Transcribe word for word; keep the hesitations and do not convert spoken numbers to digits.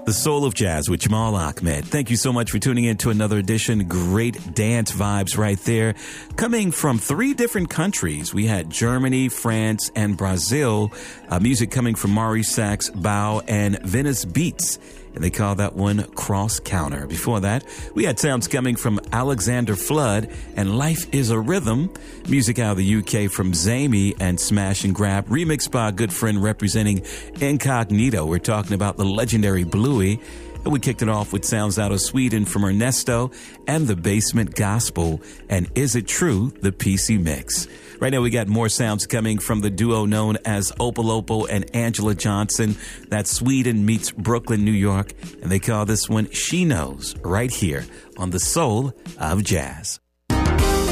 The Soul of Jazz with Jamal Ahmed. Thank you so much for tuning in to another edition. Great dance vibes right there. Coming from three different countries. We had Germany, France, and Brazil. Uh, music coming from Maurice Sachs, Bow, and Venice Beats. And they call that one Cross Counter. Before that, we had sounds coming from Alexander Flood and Life is a Rhythm. Music out of the U K from Zamie and Smash and Grab. Remixed by a good friend representing Incognito. We're talking about the legendary Bluey. And we kicked it off with sounds out of Sweden from Ernesto and the Basement Gospel. And Is It True? The P C Mix. Right now, we got more sounds coming from the duo known as Opolopo and Angela Johnson. That's Sweden meets Brooklyn, New York. And they call this one She Knows, right here on The Soul of Jazz.